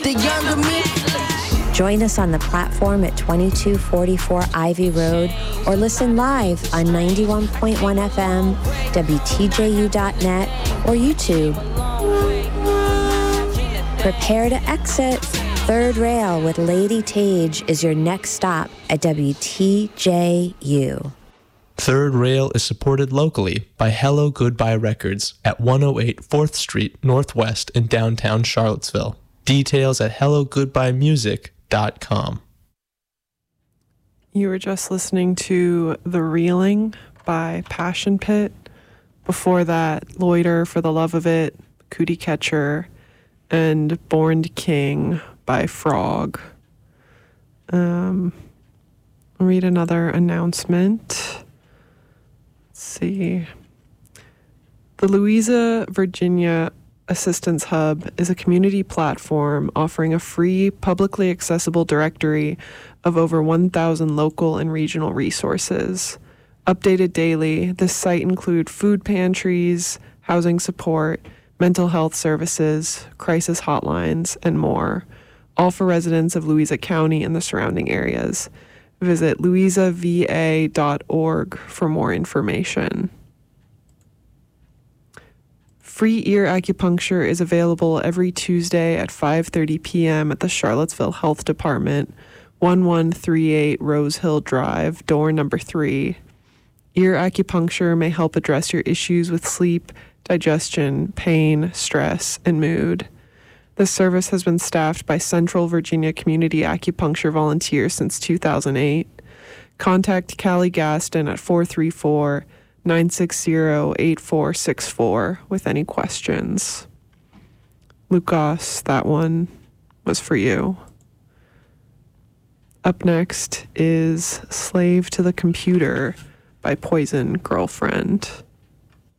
the younger me. Join us on the platform at 2244 Ivy Road or listen live on 91.1 FM, WTJU.net, or YouTube. Prepare to exit. Third Rail with Lady Tage is your next stop at WTJU. Third Rail is supported locally by Hello Goodbye Records at 108 4th Street Northwest in downtown Charlottesville. Details at hellogoodbyemusic.com. You were just listening to The Reeling by Passion Pit. Before that, Loiter for the Love of It, Cootie Catcher, and Born King by Frog. I'll read another announcement. Let's see. The Louisa, Virginia Assistance Hub is a community platform offering a free, publicly accessible directory of over 1,000 local and regional resources. Updated daily, this site includes food pantries, housing support, mental health services, crisis hotlines, and more, all for residents of Louisa County and the surrounding areas. Visit louisava.org for more information. Free ear acupuncture is available every Tuesday at 5:30 p.m. at the Charlottesville Health Department, 1138 Rose Hill Drive, door number 3. Ear acupuncture may help address your issues with sleep, digestion, pain, stress, and mood. This service has been staffed by Central Virginia Community Acupuncture volunteers since 2008. Contact Callie Gaston at 434-960-8464 with any questions. Lucas, that one was for you. Up next is Slave to the Computer by Poison Girlfriend.